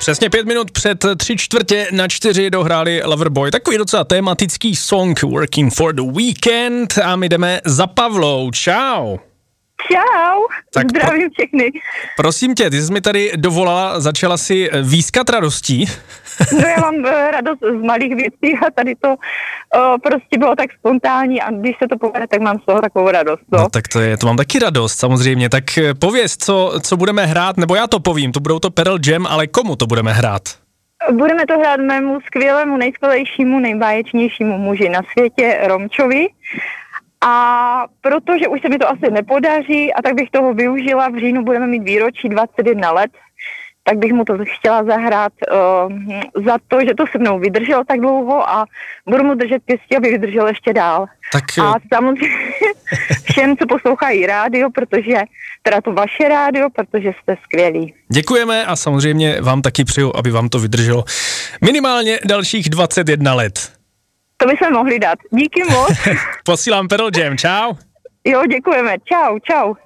Přesně 5 minut před 3/4 dohráli Loverboy. Takový docela tematický song Working for the Weekend a my jdeme za Pavlou. Čau. Čau, tak zdravím všechny. Prosím tě, ty jsi mi tady dovolala, začala si výskat radostí. No já mám radost z malých věcí a tady to prostě bylo tak spontánní a když se to povede, tak mám z toho takovou radost. No tak to mám taky radost samozřejmě, tak pověz, co budeme hrát, nebo já to povím, to budou to Pearl Jam, ale komu to budeme hrát? Budeme to hrát mému skvělému, nejskvělejšímu, nejbáječnějšímu muži na světě, Romčovi. A protože už se mi to asi nepodaří a tak bych toho využila, v říjnu budeme mít výročí 21 let, tak bych mu to chtěla zahrát za to, že to se mnou vydržel tak dlouho a budu mu držet pěstí, aby vydržel ještě dál. Tak... A samozřejmě všem, co poslouchají rádio, protože teda to vaše rádio, protože jste skvělí. Děkujeme a samozřejmě vám taky přeju, aby vám to vydrželo minimálně dalších 21 let. To bychom mohli dát. Díky moc. Posílám Pearl Jam, čau. Jo, děkujeme. Čau, čau.